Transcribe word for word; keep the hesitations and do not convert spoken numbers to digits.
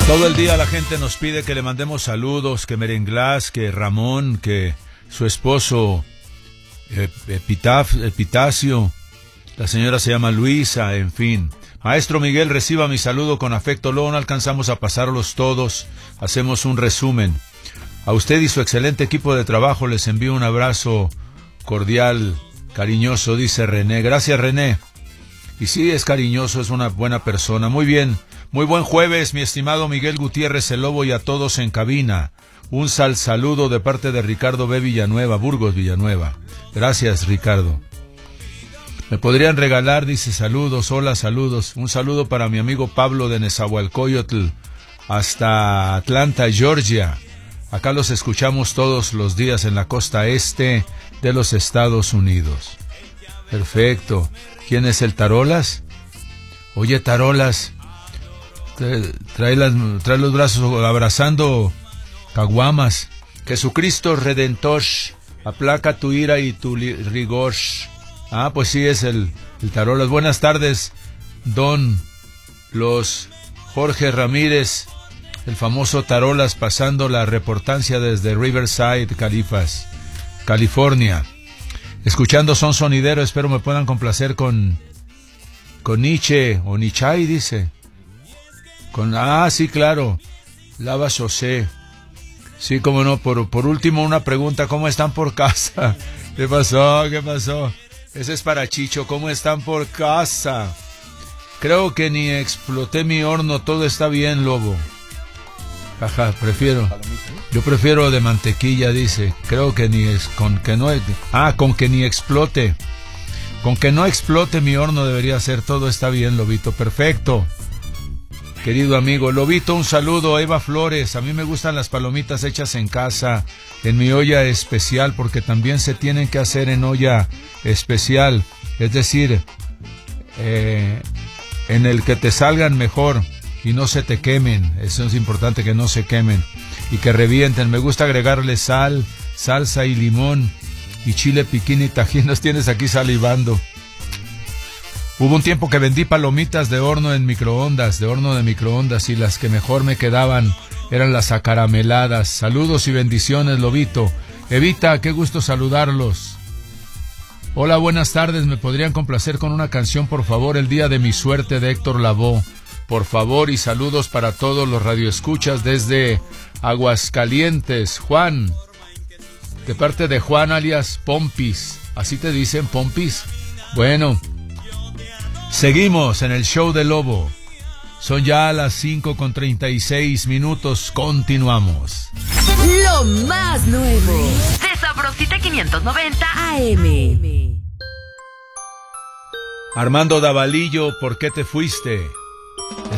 Todo el día la gente nos pide que le mandemos saludos, que Merenglás, que Ramón, que su esposo Epitaf, Epitacio, la señora se llama Luisa, en fin. Maestro Miguel, reciba mi saludo con afecto. Luego no alcanzamos a pasarlos todos, hacemos un resumen. A usted y su excelente equipo de trabajo les envío un abrazo cordial, cariñoso, dice René. Gracias, René. Y sí, es cariñoso, es una buena persona. Muy bien, muy buen jueves, mi estimado Miguel Gutiérrez el Lobo, y a todos en cabina. Un sal saludo de parte de Ricardo B. Villanueva, Burgos Villanueva. Gracias, Ricardo. Me podrían regalar, dice, saludos, hola, saludos. Un saludo para mi amigo Pablo de Nezahualcóyotl, hasta Atlanta, Georgia. Acá los escuchamos todos los días en la costa este de los Estados Unidos. Perfecto. ¿Quién es el Tarolas? Oye, Tarolas, trae, trae, las, trae los brazos abrazando caguamas. Jesucristo Redentor, aplaca tu ira y tu rigor. Ah, pues sí, es el, el Tarolas. Buenas tardes, don Los Jorge Ramírez, el famoso Tarolas, pasando la reportancia desde Riverside, Califas, California. Escuchando Son Sonidero, espero me puedan complacer con con Nietzsche o Nichai, dice. Con ah, sí, claro. Lava José. Sí, cómo no. Por por último, una pregunta, ¿cómo están por casa? ¿Qué pasó? ¿Qué pasó? Ese es para Chicho, ¿cómo están por casa? Creo que ni exploté mi horno, todo está bien, Lobo. Ajá, prefiero. Yo prefiero de mantequilla, dice. Creo que ni es con que no ah, con que ni explote. Con que no explote mi horno debería ser, todo está bien, Lobito. Perfecto. Querido amigo Lobito, un saludo. Eva Flores, a mí me gustan las palomitas hechas en casa, en mi olla especial, porque también se tienen que hacer en olla especial, es decir, eh, en el que te salgan mejor y no se te quemen. Eso es importante, que no se quemen y que revienten. Me gusta agregarle sal, salsa y limón y chile piquín y tajín. Nos tienes aquí salivando. Hubo un tiempo que vendí palomitas de horno en microondas, de horno de microondas, y las que mejor me quedaban eran las acarameladas. Saludos y bendiciones, Lobito. Evita, qué gusto saludarlos. Hola, buenas tardes. ¿Me podrían complacer con una canción, por favor? El día de mi suerte, de Héctor Lavoe. Por favor, y saludos para todos los radioescuchas desde Aguascalientes. Juan, de parte de Juan alias Pompis. ¿Así te dicen, Pompis? Bueno, seguimos en el show de Lobo. Son ya las cinco con treinta y seis minutos. Continuamos. Lo más nuevo de Sabrosita quinientos noventa A M. Armando Davalillo, ¿por qué te fuiste?